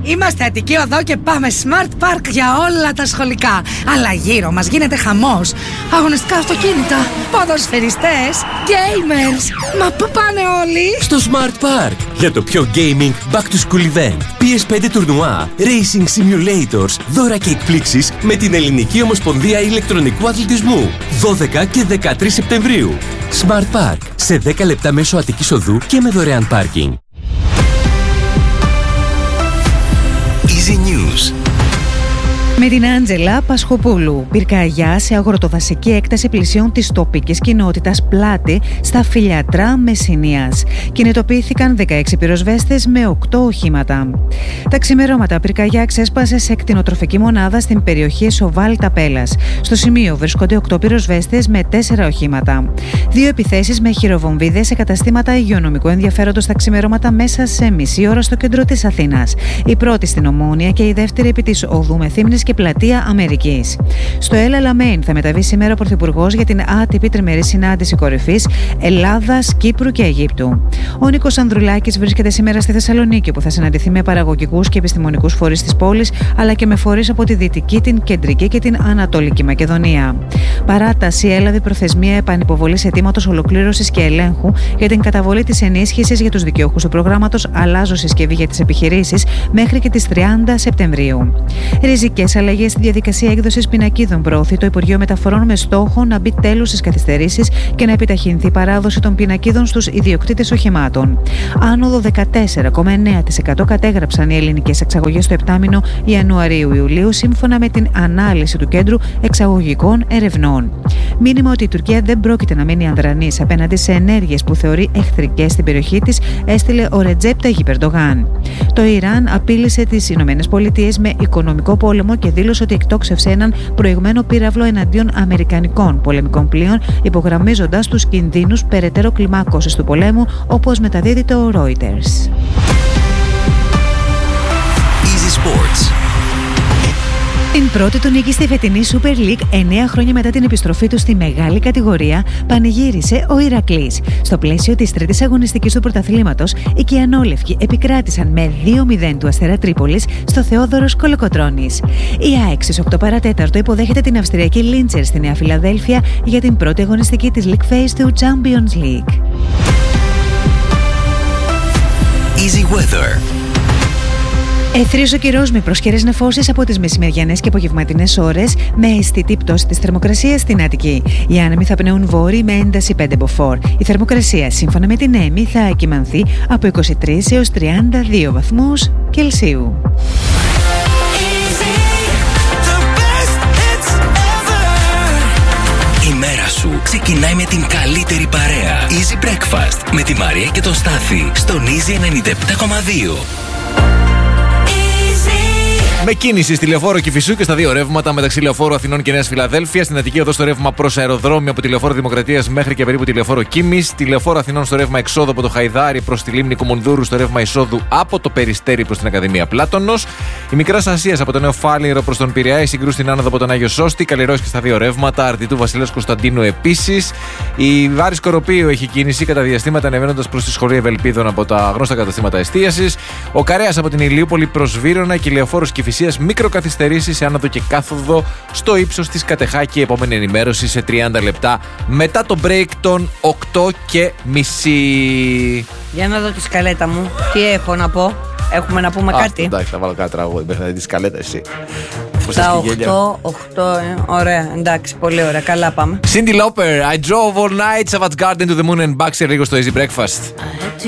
Είμαστε Αττική Οδό και πάμε Smart Park για όλα τα σχολικά. Αλλά γύρω μας γίνεται χαμός. Αγωνιστικά αυτοκίνητα, ποδοσφαιριστές, gamers. Μα πού πάνε όλοι? Στο Smart Park για το πιο gaming back to school event. PS5 τουρνουά, racing simulators, δώρα και εκπλήξεις με την Ελληνική Ομοσπονδία Ηλεκτρονικού Αθλητισμού. 12 και 13 Σεπτεμβρίου. Smart Park σε 10 λεπτά μέσω Αττικής Οδού και με δωρεάν πάρκινγκ. Easy News. Με την Άντζελα Πασχοπούλου. Πυρκαγιά σε αγροτοδασική έκταση πλησίων της τοπικής κοινότητας Πλάτη στα Φιλιατρά Μεσσηνίας. Κινητοποιήθηκαν 16 πυροσβέστες με 8 οχήματα. Τα ξημερώματα πυρκαγιά ξέσπασε σε κτηνοτροφική μονάδα στην περιοχή Σοβάλ Ταπέλας. Στο σημείο βρίσκονται 8 πυροσβέστες με 4 οχήματα. 2 επιθέσεις με χειροβομβίδες σε καταστήματα υγειονομικού ενδιαφέροντος τα ξημερώματα μέσα σε μισή ώρα στο κέντρο της Αθήνας. Η πρώτη στην Ομόνια και η δεύτερη επί της οδού Μεθύμνης και Πλατεία Αμερικής. Στο El Alamein θα μεταβεί σήμερα ο Πρωθυπουργός για την άτυπη τριμερή συνάντηση κορυφής Ελλάδας, Κύπρου και Αιγύπτου. Ο Νίκος Ανδρουλάκης βρίσκεται σήμερα στη Θεσσαλονίκη, που θα συναντηθεί με παραγωγικούς και επιστημονικούς φορείς της πόλης, αλλά και με φορείς από τη Δυτική, την Κεντρική και την Ανατολική Μακεδονία. Παράταση έλαβε προθεσμία επανυποβολής αιτήματος ολοκλήρωσης και ελέγχου για την καταβολή της ενίσχυσης για τους δικαιούχους του προγράμματος Αλλάζω συσκευή για τις επιχειρήσεις μέχρι και τις 30 Σεπτεμβρίου. Ριζικές αλλαγές στη διαδικασία έκδοσης πινακίδων προωθεί το Υπουργείο Μεταφορών με στόχο να μπει τέλος στις καθυστερήσεις και να επιταχυνθεί η παράδοση των πινακίδων στους ιδιοκτήτες οχημάτων. Άνοδο 14,9% κατέγραψαν οι ελληνικές εξαγωγές στο επτάμηνο Ιανουαρίου-Ιουλίου, σύμφωνα με την ανάλυση του Κέντρου Εξαγωγικών Ερευνών. Μήνυμα ότι η Τουρκία δεν πρόκειται να μείνει ανδρανής απέναντι σε ενέργειες που θεωρεί εχθρικές στην περιοχή της, έστειλε ο Ρετζέπ Ταγιπ Ερντογάν. Το Ιράν απείλησε τις ΗΠΑ με οικονομικό πόλεμο και δήλωσε ότι εκτόξευσε έναν προηγμένο πύραυλο εναντίον αμερικανικών πολεμικών πλοίων, υπογραμμίζοντας τους κινδύνους περαιτέρω κλιμάκωσης του πολέμου, όπως μεταδίδει το Reuters. Easy Sports. Την πρώτη του νίκη στη φετινή Super League, 9 χρόνια μετά την επιστροφή του στη μεγάλη κατηγορία, πανηγύρισε ο Ηρακλής. Στο πλαίσιο της τρίτης αγωνιστικής του πρωταθλήματος, οι Κιανόλευκοι επικράτησαν με 2-0 του Αστέρα Τρίπολης στο Θεόδωρος Κολοκοτρώνης. Η ΑΕΚ στις 8 παρατέταρτο υποδέχεται την Αυστριακή Λίντσερ στη Νέα Φιλαδέλφια για την πρώτη αγωνιστική της League Phase του Champions League. Easy Weather. Εθρής ο καιρός με προσκαιρές νεφώσεις από τις μεσημεριανές και απογευματινές ώρες, με αισθητή πτώση της θερμοκρασίας στην Αττική. Οι άνεμοι θα πνέουν βόρειοι με ένταση 5 μποφόρ. Η θερμοκρασία, σύμφωνα με την ΕΜΗ, θα εκκυμανθεί από 23 έως 32 βαθμούς Κελσίου. Η μέρα σου ξεκινάει με την καλύτερη παρέα. Easy Breakfast με τη Μαρία και τον Στάθη στον Easy 97,2. Με κίνηση στη Λεωφόρο Κηφισού και στα δύο ρεύματα μεταξύ Λεωφόρου Αθηνών και Νέας Φιλαδέλφειας. Στην Αττική Οδό στο ρεύμα προς αεροδρόμιο από τη Λεωφόρο Δημοκρατίας μέχρι και περίπου τη Λεωφόρο Κίμης. Τη Λεωφόρο Αθηνών στο ρεύμα εξόδου από το Χαϊδάρι προς τη Λίμνη Κουμουνδούρου στο ρεύμα εισόδου από το Περιστέρι προς την Ακαδημία Πλάτωνος. Η Μικράς Ασίας από το Νέο Φάληρο προς τον Πειραιά. Η Συγκρού στην άνοδο από τον Άγιο Σώστη. Καλλιρόης και στα δύο ρεύματα. Αρτιτού Βασιλέως Κωνσταντίνου επίσης. Η Βάρης Κοροπίου έχει κίνηση κατά διαστήματα ανεβαίνοντας προς τη Σχολή Ευελπίδων από τα γνώστα καταστήματα εστίασης. Ο Καρέας από την Ηλιούπολη προς Βύρωνα και η Λεωφόρος Κηφισίας μικροκαθυστερήσεις σε άνοδο και κάθοδο στο ύψος της Κατεχάκη. Επόμενη ενημέρωση σε 30 λεπτά μετά το break των 8:30. Για να δω τη σκαλέτα μου. Τι έχω να πω? Έχουμε να πούμε κάτι? Εντάξει, θα βάλω κάτι τραγούδι μέχρι να δει τη σκαλέτα εσύ. Τα 8, ωραία, εντάξει, πολύ ωραία, καλά πάμε. Cyndi Lauper, I drove all night, Savage Garden to the moon and back, σε λίγο στο Easy Breakfast.